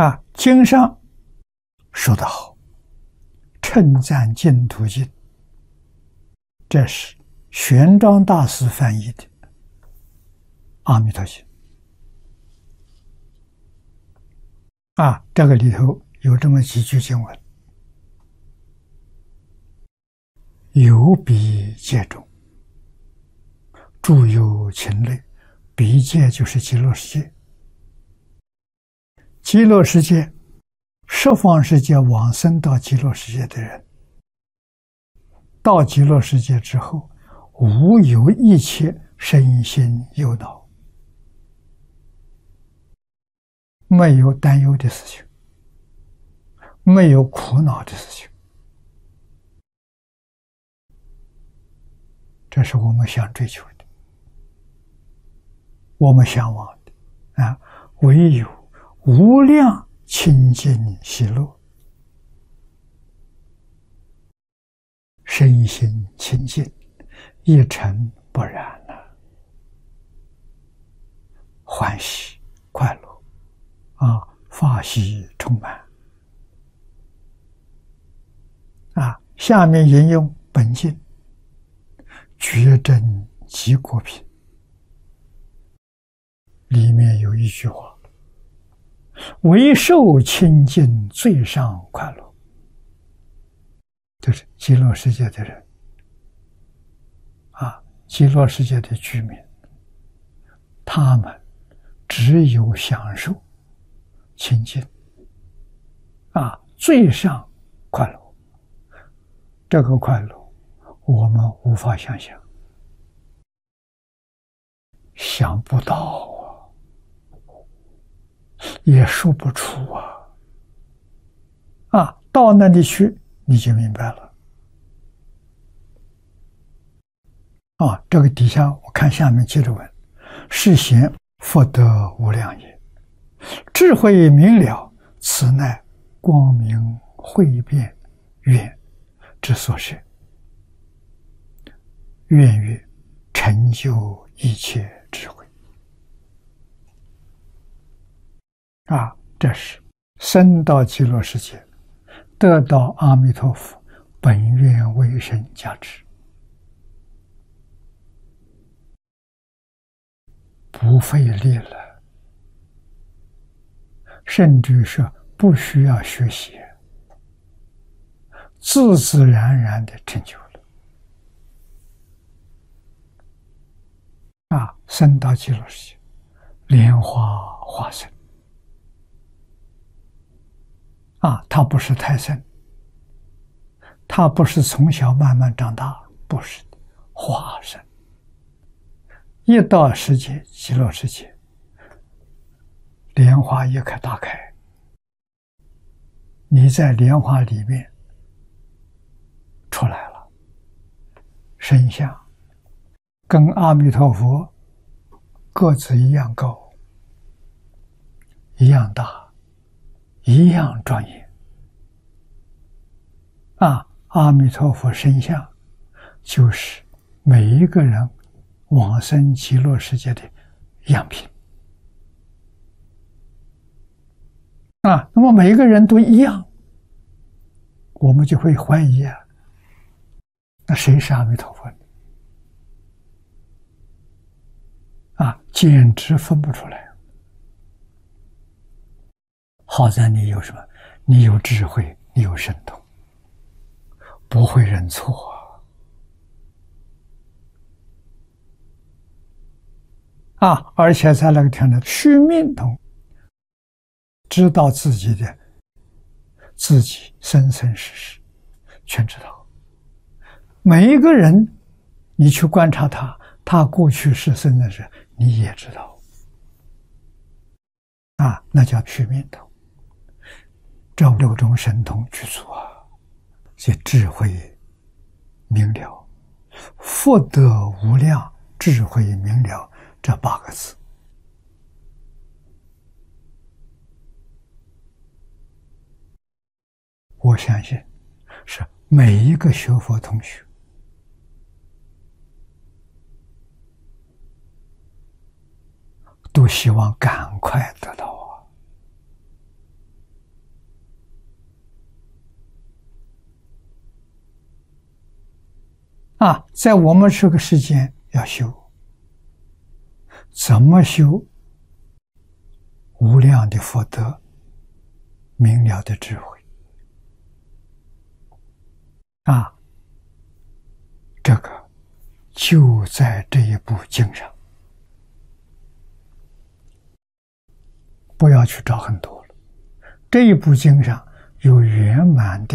经上说得好，称赞净土经，这是玄奘大师翻译的《阿弥陀经》这个里头有这么几句经文：有彼界中，诸有情类。彼界就是极乐世界，极乐世界，十方世界往生到极乐世界的人，到极乐世界之后，无有一切身心忧恼，没有担忧的事情，没有苦恼的事情，这是我们想追求的，我们向往的唯有无量清净喜乐，身心清净，一尘不染了，欢喜快乐法喜充满下面引用本经觉真极果品里面有一句话：唯受清净最上快乐。就是极乐世界的人极乐世界的居民，他们只有享受清净最上快乐。这个快乐我们无法想象，想不到也说不出到那里去你就明白了这个底下我看下面接着问：是贤福德无量也，智慧明了，此乃光明慧辩愿之所是，愿曰成就一切智慧这是生到极乐世界，得到阿弥陀佛本愿威神加持，不费力了，甚至是不需要学习，自自然然的成就了生到极乐世界，莲花化身他不是胎生，他不是从小慢慢长大，不是的，化身一到世界极乐世界，莲花一开大开，你在莲花里面出来了，身相跟阿弥陀佛个子一样高，一样大，一样庄严阿弥陀佛身相就是每一个人往生极乐世界的样品那么每一个人都一样，我们就会怀疑那谁是阿弥陀佛简直分不出来。好在你有什么？你有智慧，你有神通，不会认错而且在那个天呢，须命通，知道自己生生世世全知道。每一个人你去观察他过去世生的事你也知道那叫须命通。这六种神通具足这智慧明了，福德无量，智慧明了，这8个字我相信是每一个学佛同学都希望赶快得到在我们这个世间要修，怎么修？无量的福德，明了的智慧这个就在这一部经上，不要去找很多了。这一部经上有圆满的